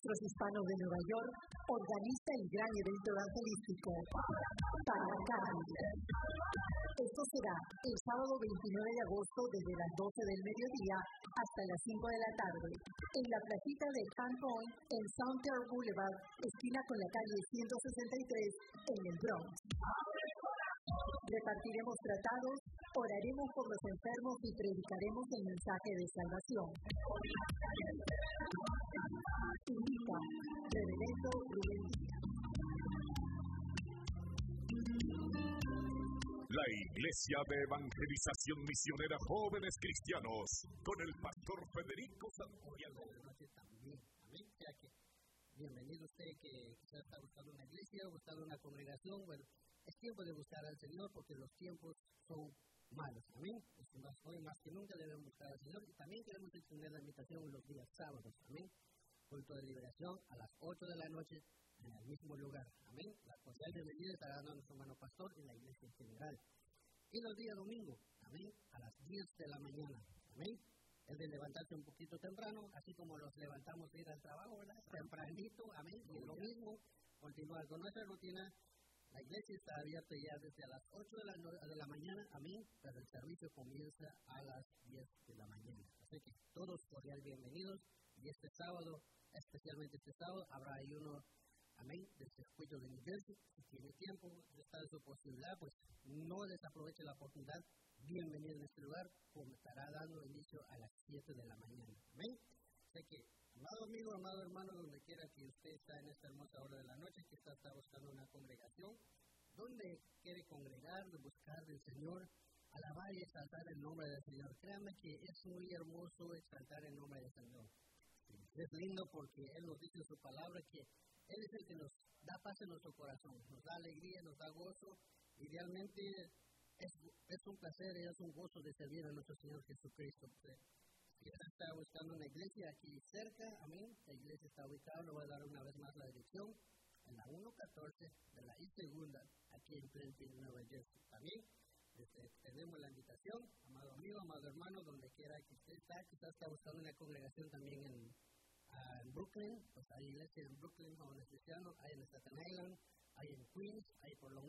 Maestros Hispanos de Nueva York organiza el gran evento evangelístico Paracán. Esto será el sábado 29 de agosto desde las 12 del mediodía hasta las 5 de la tarde en la placita de Can Point en Southern Boulevard, esquina con la calle 163 en el Bronx. Repartiremos tratados, oraremos por los enfermos y predicaremos el mensaje de salvación. Invita Reverendo Rubén Díaz. La Iglesia de Evangelización Misionera Jóvenes Cristianos, con el pastor Federico Santoya. Buenas noches también. Amén. O sea que bienvenido usted que quizás está buscando una iglesia o buscando una congregación. Bueno, es tiempo de buscar al Señor porque los tiempos son malos. Amén. Hoy más que nunca debemos buscar al Señor y también queremos extender la invitación en los días sábados. Amén. Culto de liberación a las 8 de la noche en el mismo lugar. Amén. La cordial bienvenida estará dando nuestro hermano pastor en la iglesia en general. Y los días domingos, amén, a las 10 de la mañana. Amén. Es de levantarse un poquito temprano, así como los levantamos de ir al trabajo, ¿verdad? Tempranito, amén. Y lo mismo, continuar con nuestra rutina. La iglesia está abierta ya desde las 8 de la mañana, amén, pero el servicio comienza a las 10 de la mañana. Así que todos cordial bienvenidos. Y este sábado, especialmente este sábado, habrá ahí uno, amén, del circuito de New Jersey. Si tiene tiempo, está en su posibilidad, pues no desaproveche la oportunidad. Bienvenido en este lugar, como estará dando inicio a las 7 de la mañana. Amén. Sé que, amado amigo, amado hermano, donde quiera que usted está en esta hermosa hora de la noche, que está buscando una congregación, donde quiere congregar, de buscar del Señor, alabar y exaltar el nombre del Señor. Créame que es muy hermoso exaltar el nombre del Señor. Es lindo porque Él nos dice en su palabra que Él es el que nos da paz en nuestro corazón, nos da alegría, nos da gozo, y realmente es un placer y es un gozo de servir a nuestro Señor Jesucristo. Si usted está buscando una iglesia aquí cerca, amén, la iglesia está ubicada, le voy a dar una vez más la dirección, en la 114 de la I-Segunda, aquí en Plainfield, Nueva Jersey. También tenemos la invitación, amado amigo, amado hermano, donde quiera que usted está, quizás está buscando una congregación también en Brooklyn, pues hay iglesia en Brooklyn, jóvenes cristianos, hay en Staten Island, hay en Queens, hay por Long